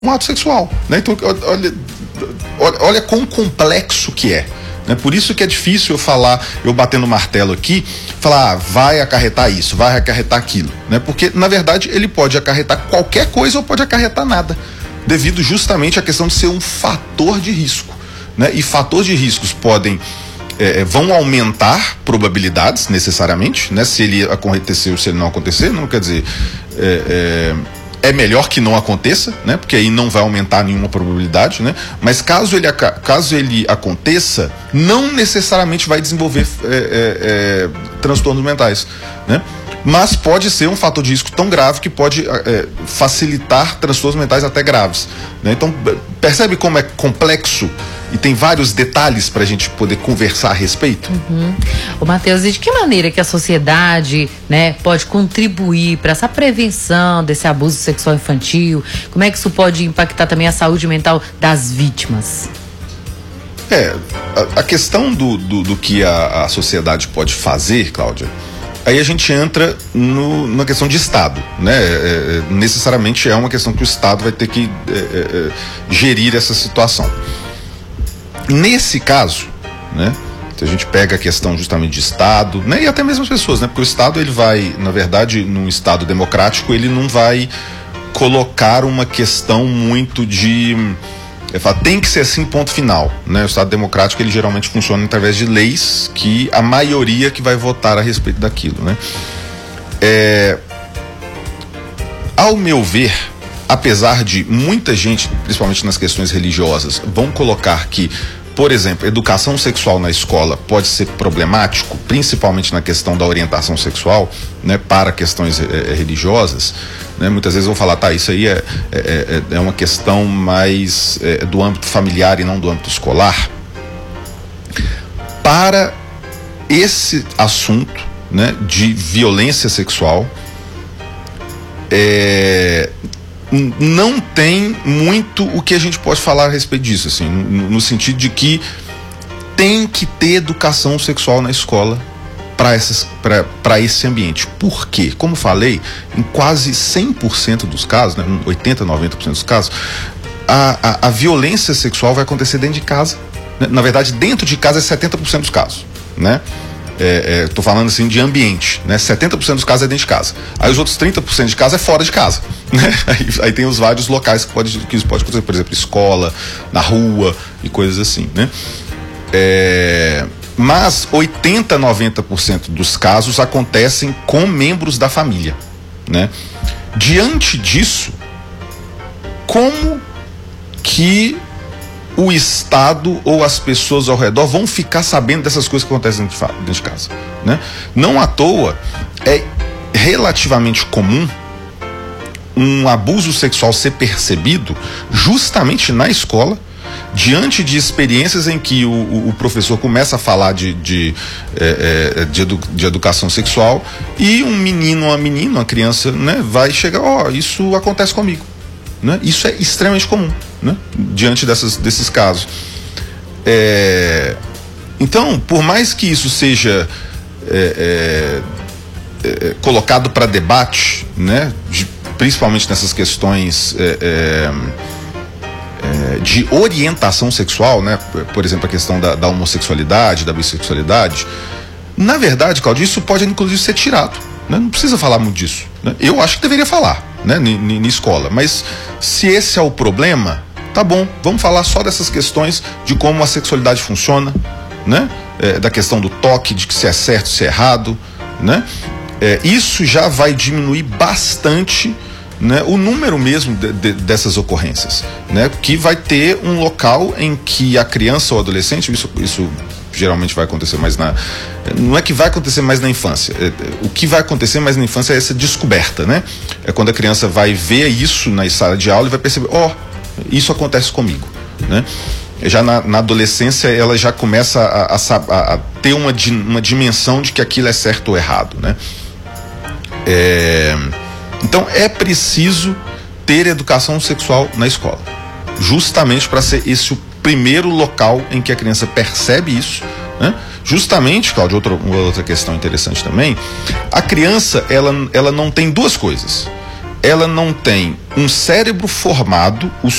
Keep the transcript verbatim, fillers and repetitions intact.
um ato sexual, né? Então, olha, olha, olha quão complexo que é. Né? Por isso que é difícil eu falar, eu batendo martelo aqui, falar, ah, vai acarretar isso, vai acarretar aquilo, né? Porque, na verdade, ele pode acarretar qualquer coisa ou pode acarretar nada, devido justamente à questão de ser um fator de risco, né? E fatores de riscos podem, é, vão aumentar probabilidades, necessariamente, né? Se ele acontecer ou se ele não acontecer, não quer dizer... É, é, É melhor que não aconteça, né? Porque aí não vai aumentar nenhuma probabilidade, né? Mas caso ele, caso ele aconteça, não necessariamente vai desenvolver é, é, é, transtornos mentais, né? Mas pode ser um fator de risco tão grave que pode é, facilitar transtornos mentais até graves, né? Então, percebe como é complexo e tem vários detalhes para a gente poder conversar a respeito? Uhum. Ô, Matheus, e de que maneira que a sociedade, né, pode contribuir para essa prevenção desse abuso sexual infantil? Como é que isso pode impactar também a saúde mental das vítimas? É, a, a questão do, do, do que a, a sociedade pode fazer, Cláudia, aí a gente entra no, na questão de Estado, né? É, é, necessariamente é uma questão que o Estado vai ter que é, é, gerir essa situação. Nesse caso, né, se a gente pega a questão justamente de Estado, né, e até mesmo as pessoas, né, porque o Estado, ele vai, na verdade, num Estado democrático, ele não vai colocar uma questão muito de, é, fala, tem que ser assim, ponto final, né? O Estado democrático, ele geralmente funciona através de leis que a maioria que vai votar a respeito daquilo, né? É, ao meu ver, apesar de muita gente, principalmente nas questões religiosas, vão colocar que, por exemplo, educação sexual na escola pode ser problemático, principalmente na questão da orientação sexual, né, para questões é, religiosas, né? Muitas vezes vão falar, tá, isso aí é, é, é uma questão mais é, do âmbito familiar e não do âmbito escolar. Para esse assunto, né, de violência sexual, é... não tem muito o que a gente pode falar a respeito disso, assim, no, no sentido de que tem que ter educação sexual na escola para esse ambiente. Por quê? Como falei, em quase cem por cento dos casos, né, oitenta, noventa por cento dos casos, a, a, a violência sexual vai acontecer dentro de casa. Né? Na verdade, dentro de casa é setenta por cento dos casos, né? Estou é, é, falando assim de ambiente, né? setenta por cento dos casos é dentro de casa. Aí os outros trinta por cento de casa é fora de casa, né? Aí, aí tem os vários locais que, pode, que isso pode acontecer, por exemplo, escola, na rua e coisas assim, né? É, mas oitenta, noventa por cento dos casos acontecem com membros da família, né? Diante disso, como que o Estado ou as pessoas ao redor vão ficar sabendo dessas coisas que acontecem dentro de casa, né? Não à toa é relativamente comum um abuso sexual ser percebido justamente na escola, diante de experiências em que o, o professor começa a falar de, de, é, de, edu, de educação sexual e um menino, uma menina, uma criança, né, vai chegar, ó, oh, isso acontece comigo, né? Isso é extremamente comum, né, diante dessas, desses casos. É, então, por mais que isso seja é, é, é, colocado para debate, né, de, principalmente nessas questões é, é, é, de orientação sexual, né, por exemplo, a questão da, da homossexualidade, da bissexualidade, na verdade, Cláudio, isso pode inclusive ser tirado, né? Não precisa falar muito disso, né? Eu acho que deveria falar, né, na escola, mas se esse é o problema, tá bom, vamos falar só dessas questões de como a sexualidade funciona, né? É, da questão do toque, de que se é certo, se é errado, né? É, isso já vai diminuir bastante, né, o número mesmo de, de, dessas ocorrências, né? Que vai ter um local em que a criança ou adolescente, isso, isso geralmente vai acontecer mais na... Não é que vai acontecer mais na infância, é, o que vai acontecer mais na infância é essa descoberta, né? É quando a criança vai ver isso na sala de aula e vai perceber, ó, oh, isso acontece comigo, né? Já na, na adolescência ela já começa a, a, a ter uma, uma dimensão de que aquilo é certo ou errado, né? É, então é preciso ter educação sexual na escola, justamente para ser esse o primeiro local em que a criança percebe isso, né? Justamente, Cláudio, outra, outra questão interessante também, a criança ela, ela não tem duas coisas. ela não tem um cérebro formado o